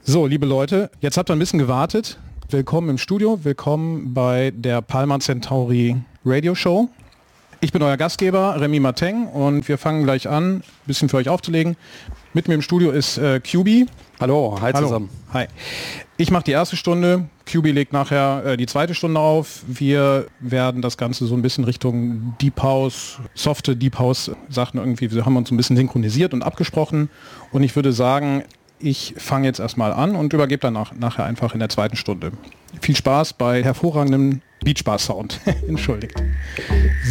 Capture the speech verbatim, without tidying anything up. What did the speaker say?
So, liebe Leute, jetzt habt ihr ein bisschen gewartet. Willkommen im Studio, willkommen bei der Palma Centauri Radio Show. Ich bin euer Gastgeber, Remy Mateng, und wir fangen gleich an, ein bisschen für euch aufzulegen. Mit mir im Studio ist äh, Q B. Hallo, hi Hallo. zusammen. Hi. Ich mache die erste Stunde, Q B legt nachher äh, die zweite Stunde auf. Wir werden das Ganze so ein bisschen Richtung Deep House, softe Deep House Sachen irgendwie, wir haben uns ein bisschen synchronisiert und abgesprochen. Und ich würde sagen, ich fange jetzt erstmal an und übergebe dann nach, nachher einfach in der zweiten Stunde. Viel Spaß bei hervorragendem Beachbar-Sound. Entschuldigt.